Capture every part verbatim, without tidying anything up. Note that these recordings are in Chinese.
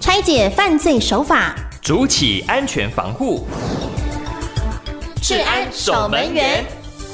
拆解犯罪手法， 筑起安全防护。 治安守门员。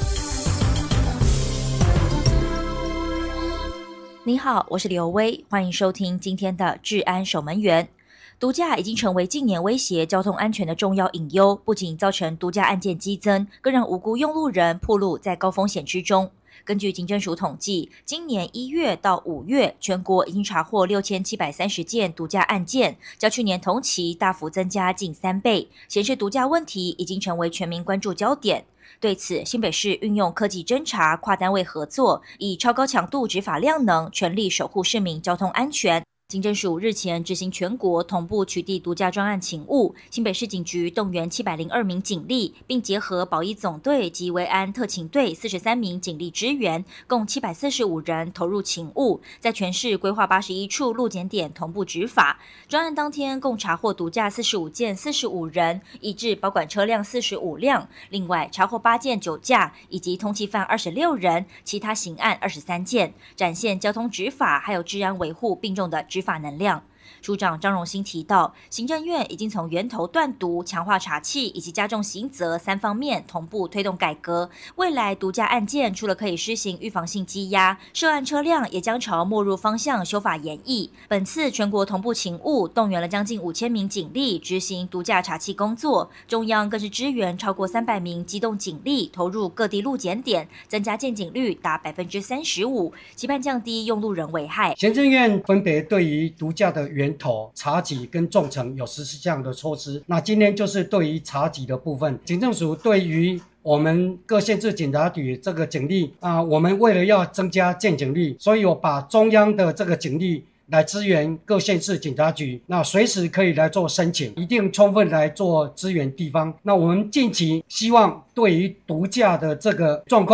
你好，我是刘威，欢迎收听今天的治安守门员。毒驾已经成为近年威胁交通安全的重要隐忧，不仅造成毒驾案件激增，更让无辜用路人暴露在高风险之中。根据警政署统计，今年一月到五月，全国已经查获六千七百三十件毒驾案件，较去年同期大幅增加近三倍，显示毒驾问题已经成为全民关注焦点。对此，新北市运用科技侦查、跨单位合作，以超高强度执法量能，全力守护市民交通安全。警政署日前执行全国同步取缔毒驾专案勤务，新北市警局动员七百零二名警力，并结合保一总队及维安特勤队四十三名警力支援，共七百四十五人投入勤务，在全市规划八十一处路检点同步执法。专案当天共查获毒驾四十五件四十五人，抑制保管车辆四十五辆，另外查获八件酒驾以及通缉犯二十六人，其他刑案二十三件，展现交通执法还有治安维护并重的执法能量。署长张荣兴提到，行政院已经从源头断毒、强化查缉以及加重刑责三方面同步推动改革。未来毒驾案件除了可以施行预防性羁押，涉案车辆也将朝没入方向修法研议。本次全国同步勤务，动员了将近五千名警力执行毒驾查缉工作，中央更是支援超过三百名机动警力投入各地路检点，增加见警率达百分之三十五，期盼降低用路人危害。 行政院分别对于毒驾的源头、查缉跟重惩有实施这样的措施。那今天就是对于查缉的部分，警政署对于我们各县市警察局这个警力啊、呃，我们为了要增加见警率，所以我把中央的这个警力来支援各县市警察局，那随时可以来做申请，一定充分来做支援地方。那我们近期希望对于毒驾的这个状况